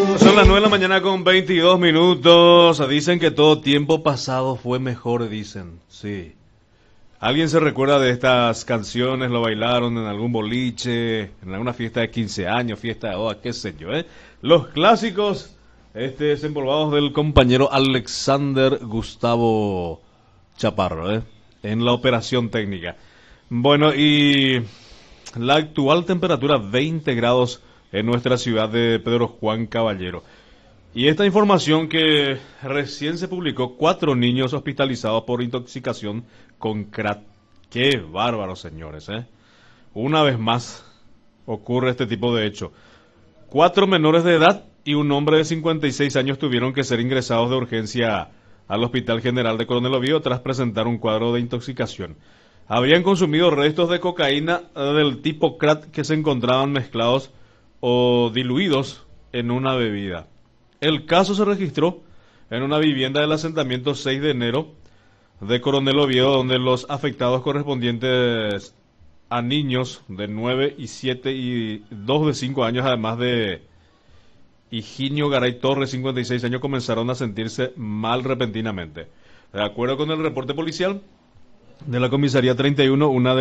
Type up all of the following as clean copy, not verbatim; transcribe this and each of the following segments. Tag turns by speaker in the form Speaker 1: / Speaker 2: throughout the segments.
Speaker 1: Son las 9 de la mañana con 22 minutos. Dicen que todo tiempo pasado fue mejor, dicen. Sí. ¿Alguien se recuerda de estas canciones? ¿Lo bailaron en algún boliche, en alguna fiesta de 15 años, fiesta de boda, qué sé yo, eh? Los clásicos, desempolvados del compañero Alexander Gustavo Chaparro, en la operación técnica. Bueno, y la actual temperatura 20 grados en nuestra ciudad de Pedro Juan Caballero. Y esta información que recién se publicó, 4 niños hospitalizados por intoxicación con crack. Qué bárbaro, señores, ¿eh? Una vez más ocurre este tipo de hecho. 4 menores de edad y un hombre de 56 años tuvieron que ser ingresados de urgencia al Hospital General de Coronel Oviedo tras presentar un cuadro de intoxicación. Habrían consumido restos de cocaína del tipo crack que se encontraban mezclados o diluidos en una bebida. El caso se registró en una vivienda del asentamiento 6 de enero de Coronel Oviedo, donde los afectados correspondientes a niños de 9 y 7 y 2 de 5 años, además de Higinio Garay Torres, 56 años, comenzaron a sentirse mal repentinamente. De acuerdo con el reporte policial de la comisaría 31, uno de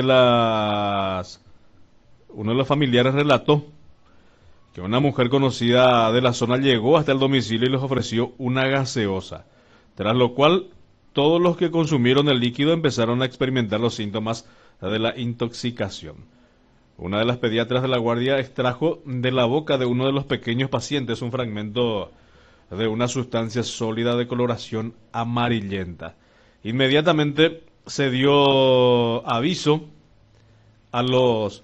Speaker 1: los familiares relató que una mujer conocida de la zona llegó hasta el domicilio y les ofreció una gaseosa, tras lo cual todos los que consumieron el líquido empezaron a experimentar los síntomas de la intoxicación. Una de las pediatras de la guardia extrajo de la boca de uno de los pequeños pacientes un fragmento de una sustancia sólida de coloración amarillenta. Inmediatamente se dio aviso a los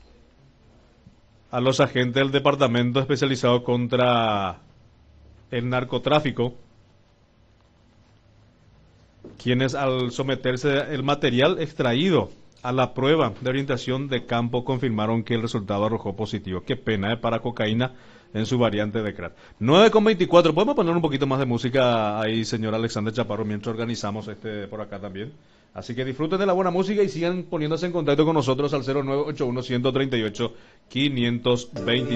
Speaker 1: agentes del departamento especializado contra el narcotráfico, quienes al someterse el material extraído a la prueba de orientación de campo confirmaron que el resultado arrojó positivo. Qué pena, para cocaína en su variante de crack. 9:24, ¿podemos poner un poquito más de música ahí, señor Alexander Chaparro, mientras organizamos por acá también? Así que disfruten de la buena música y sigan poniéndose en contacto con nosotros al 0981-138-523.